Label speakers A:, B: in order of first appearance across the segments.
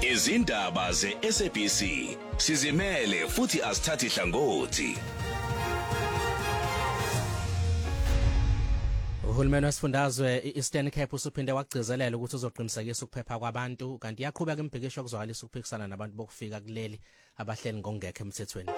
A: Izindaba ze-SABC sizimele futhi asithathi hlangothi.
B: Uhulumeni wesifundazwe i-Eastern Cape usuphinde wagcizelela ukuthi uzoqinisekisa ukuphepha kwabantu kanti yaqhubeka impikisho yokuzwakalisa ukuphikisana nabantu bokufika kuleli abahleli ngokungekho emthethweni.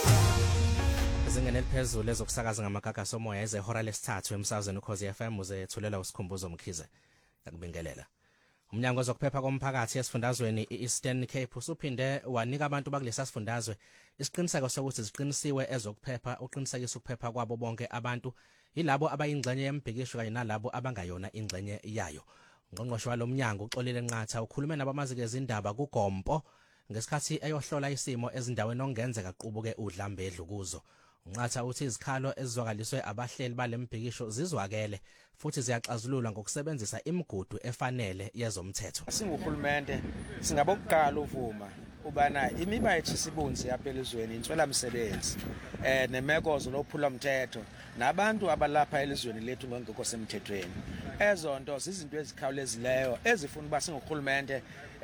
B: Izingane eliphezulu ezokusakaza ngamagagasi omoya ezehora lesithathu emsazweni uKhosi FM uzethulelwa usikhumbuzo Mkhize. Yakubingelela. Umnyango wezokuphepha komphakathi esifundazweni i-Eastern Cape usuphinde wanika abantu bakulesa sifundazwe isiqiniseko sokuthi ziqinisiwe ezokuphepha uqinisekisa ukuphepha kwabo bonke abantu yilabo abayingxenye yembhikisho kanye nalabo abangayona ingxenye yayo. Ungqongqoshe walomnyango uXolile Nqatha ukhulume nabamazike ezindaba kuGompo ngesikhathi eyohlola isimo ezindaweni okungenzeka qubuke udlambe edlukuzo. Unqatha uthi izikhalo ezizwakaliswe abahleli balembhikisho zizwakele futhi ziyaxazululwa ngokusebenzisa imigudu efanele yezomthetho.
C: Singuhulumende singabokuqala uvuma ubana imiba yethu sibunzi yaphelezweni intswela msebenzi nemeko zophula umthetho nabantu abalapha elizweni lethu ngokho semthethweni. Ezonto izinto ezikhawulezileyo ezifuna uba singuhulumende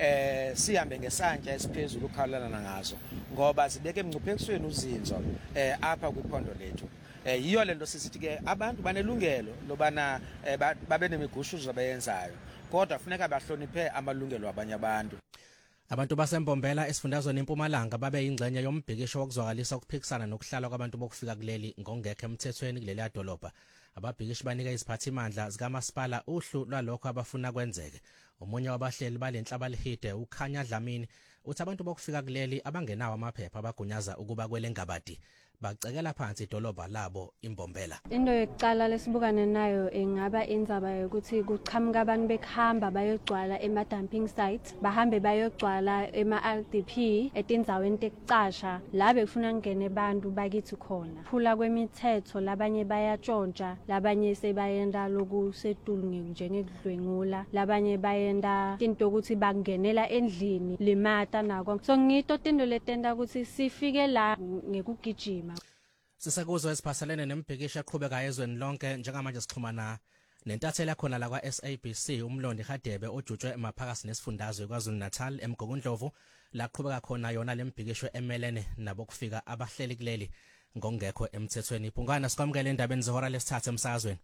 C: sihambe ngesantya esiphezulu ukukhawulana ngazo ngoba zibeke emngciphekweni uzinzo apha kwiphondo lethu. Yiyo lento sisithi ke abantu banelungelo lobana babe nemigushuzo abayenzayo kodwa kufuneka bahloniphe amalungelo abanye abantu.
B: Abantu basembombela esifundazweni eMpumalanga babe yingxenye yombhikisho wokuzwakalisa ukuphikisana nokuhlala kwabantu bokufika kuleli ngokungekho emthethweni kuleli dolobha. Ababhikishi banika iziphathimandla zikamasipala uhlu lwalokho abafuna kwenzeke. Omunye wabahleli balenhlaba lihide uKhanya Dlamini uthi abantu bokufika kuleli abangenawo amaphepha abagunyaza ukuba kwelengabadi bacekela phansi idolobha labo imbombela.
D: Into yokuqala lesibukane nayo ingaba indzaba yokuthi kuqhamuka abantu bekhamba bayogcwala ema-dumping site bahambe bayogcwala ema-RDP etindzaweni tekucasha la bekufuna ngene abantu bakithi khona. Phula kwemithetho labanye bayatshontsha labanye sebayenda lokusetulu njengekudlwengula labanye bayenda into ukuthi bangenela endlini limata nako. So ngito tinto letenda ukuthi sifike la ngekugijima.
B: Sisakuzwa esiphaselene nembhikisho eqhubekayo ezweni lonke njengamanje sixhumana nentathela khona la kwa SABC umlondi Hadebe ojutshwe emaphakasi nesifundazwe kwaZulu-Natal eMgungundlovu la qhubeka khona yona lembhikisho emelene nabokufika abahleli kuleli ngokungekho emthethweni. Phungana sikwamukele endabeni zehora lesithathu emsakazweni.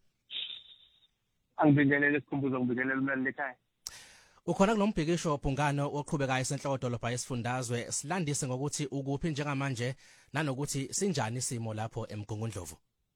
E: Angibingelele isikhumbuzo ngibingelele umlali lekhaya.
B: Ukhona kulombhikisho Phungano oqhubekayo esenhloko dolobha yesifundazwe silandise ngokuthi ukuphi njengamanje nanokuthi sinjani isimo lapho eMgungundlovu.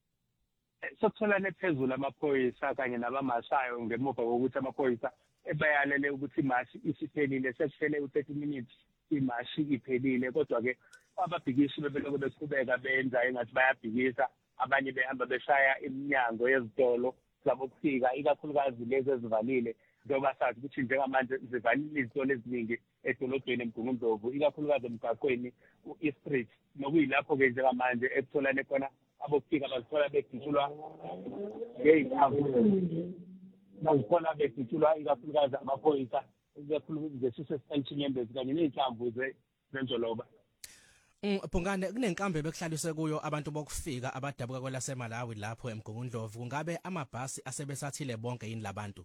E: Sokutholane phezulu amaphoyisa kanye nabamashayo ngemuva kokuthi amaphoyisa ebayalele ukuthi imashi isiphelile sekuphele u30 minutes imashi iphelile kodwa ke ababhikishi bebeloko beqhubeka benza engathi bayabhikisa abanye behamba beshaya iminyango yezitolo zabokufika ikakhulukazi lezi ezivalile njengoba sathi ukuthi njengamanje zivalile izitolo eziningi edolobheni eMgungundlovu ikakhulukazi emgaqweni uEastreet nokuyilapho ke njengamanje ekutholane khona abofika bazithola begitshulwa ngey'nqamu bazithola begitshulwa ikakhulukazi amaphoyisa ikakhulukazi ngesisusa esithanchinyembezi kanye ney'nhlamvu zenjoloba.
B: Phungane kunenkambe bekuhlaliswe kuyo abantu bokufika abadabuka kwelaseMalawi lapho eMgungundlovu kungabe amabhasi asebesathile bonke yini labantu?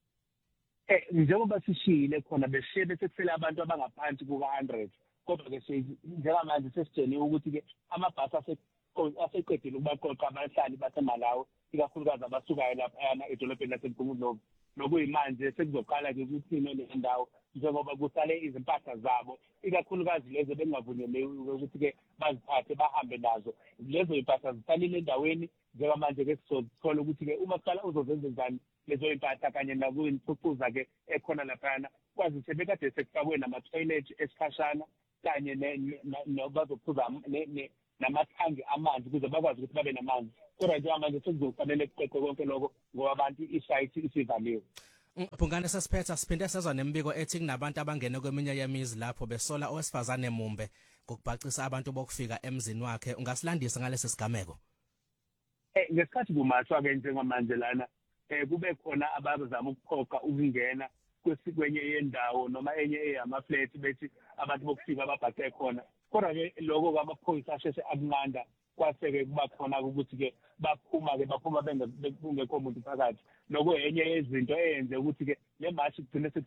E: Njengoba sishile khona beshiye bese kufele abantu abangaphansi kuka100 kodwa ke njengamanje sesitsheliwe ukuthi ke amabhasi aseqedile ukubaqoqa abahlali baseMalawi ikakhulukazi abasukayo lapha edolobheni laseMgungundlovu nokuyimanje sekuzoqala ke ukuthi le ndawo njengoba kusale izimpahla zabo ikakhulukazi lezo bengavunyelwe ukuthi ke baziphathe bahambe nazo lezo impahla zisalile endaweni njengamanje ke sizothola ukuthi ke uma kuqala uzozenza njani lezo impahla kanye nakuyimfucuza ke ekhona laphana kwazi ukuthi bekade sekufakwe nama-toilet esikhashana kanye nobazophuza namathangi amanzi ukuze bakwazi ukuthi babe namanzi kodwa njengamanje sekuzofanele kuqeqwe konke lokho ngoba abantu isite isivaliwe.
B: Phungane sesiphetha siphinde sezwa nemibiko ethi kunabantu abangene kweminye yemizi lapho besola owesifazane Mumbe ngokubhacisa abantu bokufika emzini wakhe ungasilandisa ngalesi sigameko.
E: Ngesikhathi kumashwa ke njengamanje lana kube khona abazama ukuphoqa ukungena kwesikwenye yendawo noma enye eyamaflat bethi abantu bokufika babhace khona kodwa ke lokho kwamaphoyisa asheshe akunqanda kwaseke kuba khona ukuthi ke baphuma bengekho umuntu phakathi lokho enye yezinto eyenze ukuthi ke le mashi kugcine sekuthiwa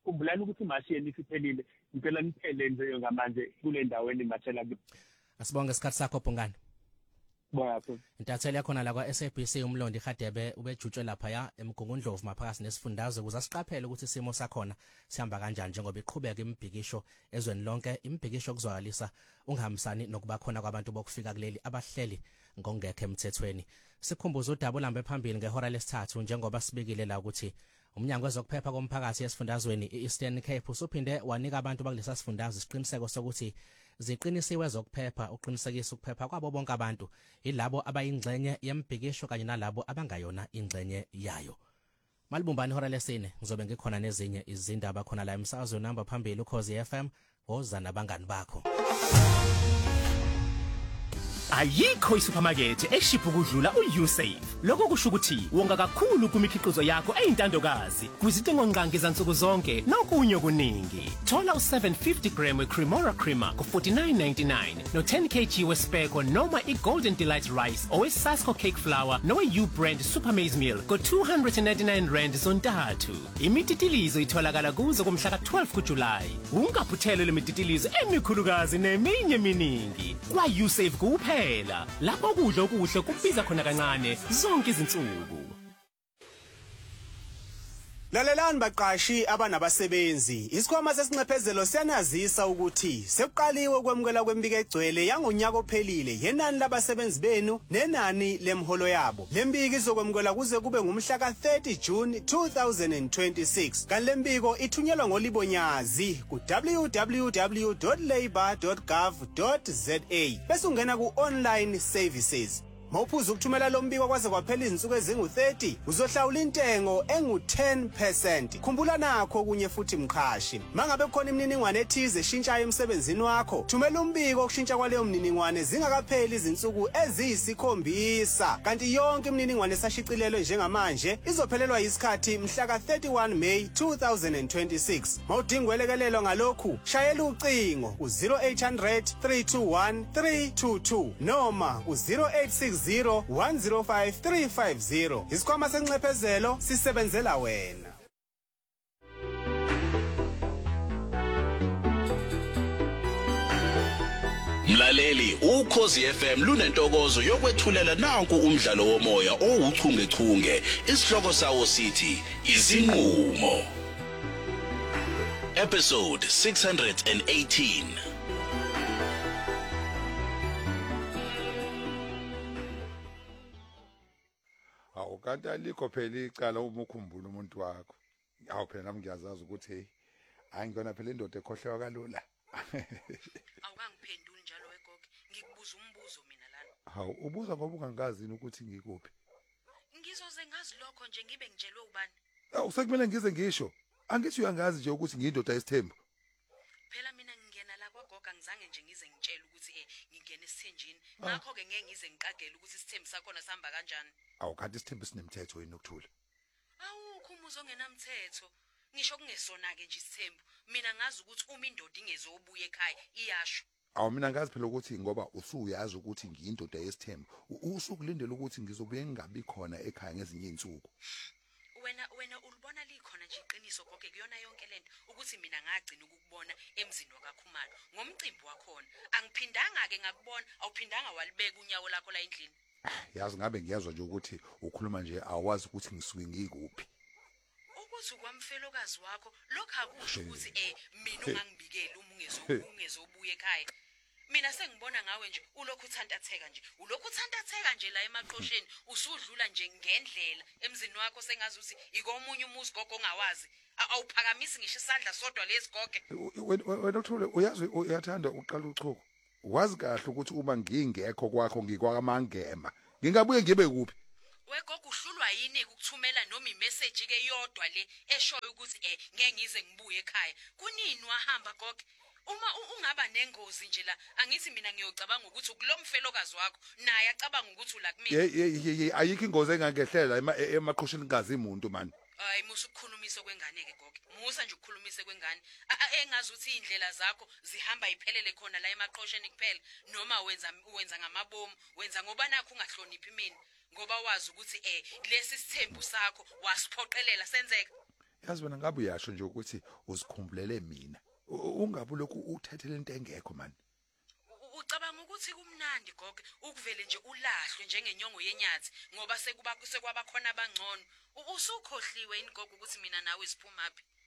E: khumbulani ukuthi imashi yenu isiphelile impela niphele nje ngamanje kule ndawo enimathela ku.
B: Asibonge isikhathi sakho Bhungane.
E: Boyapho.
B: Intatheli yakho la kwa SABC umlondi Khadebe ubejutshwe lapha ya eMgungundlovu maphakathi nesifundazwe ukuze asiqaphele ukuthi isimo sakhona sihamba kanjani njengoba iqhubeka imibhikisho ezweni lonke imibhikisho kuzwakalisa ungahambisani nokuba khona kwabantu bokufika kuleli abahleli ngongekho emthethweni. Sikhumbuza udaba olambe phambili ngehora lesithathu njengoba sibikile la ukuthi umnyango wezokuphepha komphakathi esifundazweni iEastern Cape usuphinde wanika abantu bakulesa sifundazwe isiqiniseko sokuthi ziqinisiwe zokuphepha uqinisekisa ukuphepha kwabo bonke abantu ilabo abayingxenye yemibhikisho kanye nalabo abangayona ingxenye yayo. Malibumbani ihora lesine ngizobe ngikhona nezinye izindaba khona la emsakazweni namba phambili uKhosi FM woza nabangani bakho.
F: Ayikho isupermarket eshipha ukudlula uUsave. Lokho kusho ukuthi wonga kakhulu kumikhiqizo yakho eyintandokazi, kwizintengo nqangi zansuku zonke nokunye kuningi. Thola u750 gram weCremora creamer ku 49.99 no 10 kg weSpeko noma iGolden Delight rice oweSasco cake flour nowe brand super maize meal ku 299 rand zontathu. Imititilizo itholakala kuzo kumhla ka12 kuJuly. Ungaphuthele lemititilizo emikhulukazi neminye miningi. Kwa Usave kuphela lapho ukudla okuhle kubiza khona kancane zonke izinsuku.
G: Lalelani baqashi abanabasebenzi, isikhwama sesincephezelo siyanazisa ukuthi sekuqaliwe ukwemukela kwembiko egcwele yangonyaka ophelile yenani labasebenzi benu nenani lemholo yabo. Lembiko izokwemukela kuze kube ngumhla ka30 June 2026. Kanti lembiko ithunyelwa ngolibonyazi ku www.labor.gov.za bese ungena ku online services. Mawuphuza ukuthumela lo mbiko kwaze kwaphela izinsuku ezingu30 uzohlawula intengo engu10%. Khumbula nakho okunye futhi mqhashi, mangabe kukhona imininingwane ethize eshintshayo emsebenzini wakho, thumela umbiko okushintsha kwaleyo mniningwane zingakapheli izinsuku eziyisikhombisa. Kanti yonke imininingwane esashicilelwe njengamanje izophelelwa isikhathi mhla ka31 May 2026. Mawudinga ukwelekelelwa ngalokhu, shayela ucingo ku 0800 321 322 noma ku 0860 105 350. Isikhwama sencephezelo sisebenzela wena.
A: Mlaleli, uKhosi FM lunentokozo yokwethulela nanku umdlalo womoya owuchungechunge. Isihloko sawo sithi izinqumo. Episode 618.
H: Kanti alikho phela icala uma ukhumbula umuntu wakho. Awu phela nami ngiyazazi ukuthi hey angiyona phela indoda ekhohlewa kalula.
I: Awukangiphenduli njalo wegogo, ngikubuza umbuzo mina lana.
H: Hawu ubuza ngoba ungangazini ukuthi ngikuphi.
I: Ngizoze ngazi lokho nje ngibe ngitshelwe ubani.
H: Awu sekumele ngize ngisho. Angithi uyangazi nje ukuthi ngiyindoda yesithembu.
I: Phela mina ngingena la kwagogo angizange nje ngize ngitshela ukuthi ngingena esithenjini. Ngakho ke ngeke ngize ngiqagele ukuthi isithembu sakhona sihamba kanjani.
H: Awu kanti isithembu sinemthetho yini ukuthula?
I: Awukho umuzo ongenamthetho. Ngisho kungesona ke nje isithembu. Mina ngazi ukuthi uma indoda ingezobuya ekhaya iyasho.
H: Awu mina ngazi phela ukuthi ngoba usuyazi ukuthi ngiyindoda yesithembu. Usukulindela ukuthi ngizobuye ngingabi khona ekhaya ngezinye izinsuku.
I: Wena ulibona likhona nje iqiniso konke kuyona yonke lento ukuthi mina ngagcina ukukubona emzini wakaKhumalo ngomcimbi wakhona. Angiphindanga ke ngakubona, awuphindanga walibeka unyawo lakho la endlini.
H: Yazi ngabe ngiyazwa nje ukuthi ukhuluma nje awazi ukuthi ngisuke ngikuphi.
I: Ukuthi kwamfelokazi wakho lokho akusho ukuthi mina ungangibikeli uma ungezobuya ekhaya. Mina sengibona ngawe nje ulokhu uthantatheka nje. Ulokhu uthantatheka nje la emaqhosheni usudlula nje ngendlela emzini wakho sengazi ukuthi ikomunye umuzi gogo ongawazi. Awuphakamisi ngisho isandla sodwa lesigoge.
H: Wena uthule uyazi uyathanda uqala uchuku. Wazi kahle ukuthi uma ngingekho kwakho ngikwamangema. Ngingabuye ngibe kuphi?
I: Wegogo uhlulwa yini ukuthumela noma imessage ke yodwa le eshoyo ukuthi ngeke ngize ngibuye ekhaya. Kunini wahamba gogo? Uma ungaba nengozi nje la angithi mina ngiyocabanga ukuthi ukulomfelokazi wakho naye acabanga ukuthi ula kumina.
H: Ayikho ingozi engangehlela emaqhosheni ngazi imuntu man.
I: Hayi musu ukukhulumisa kwengane ke gogo. Musa nje ukukhulumisa kwengane. Engazi ukuthi indlela zakho zihamba iphelele khona la emaqhosheni kuphela noma wenza ngamabomu, wenza ngoba nakho ungahloniphi mina ngoba wazi ukuthi lesi sithembu sakho wasiphoqelela senzeka.
H: yazi wena ngabe uyasho nje ukuthi uzikhumbulele mina ungabe lokhu uthethele into engekho man.
I: Ucabanga ukuthi kumnandi gogo ukuvele nje ulahlwe njengenyongo yenyathi ngoba sekuba khona abangcono. Usukhohliwe inigogo ukuthi mina nawe siphumaphi.